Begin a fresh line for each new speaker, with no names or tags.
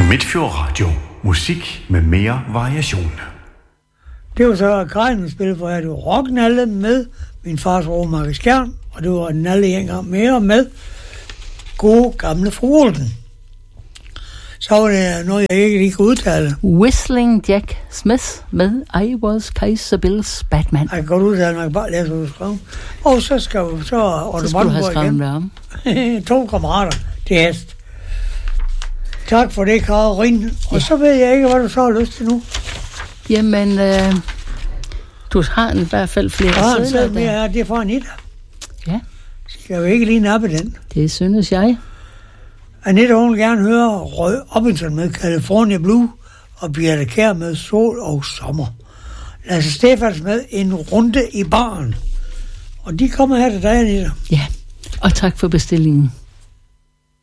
Midtfjord Radio. Musik med mere variation.
Det var så Grejlen spil, hvor jeg rocknalle med min fars Romarke Skjern, og det var en nalle en gang mere med gode gamle Fru Olsen. Så var det noget, jeg ikke lige kunne udtale.
Whistling Jack Smith med I Was Kaiser Bills Batman.
Jeg kan godt udtale, man kan bare læse, hvad du skrev. Og så skal vi så
skulle du have skrevet det om.
2 kammerater til hest. Tak for det, Karin. Og så ved jeg ikke, hvad du så har lyst til nu.
Jamen, du har i hvert fald flere
sædler der. Ja, det er for Anita.
Ja.
Skal vi ikke lige nappe den?
Det synes jeg.
Anita, hun vil gerne høre Roy Orbison med California Blue, og Birte Kjær med Sol og Sommer. Lasse Stefans med En runde i baren. Og de kommer her til dig, Anita.
Ja, og tak for bestillingen.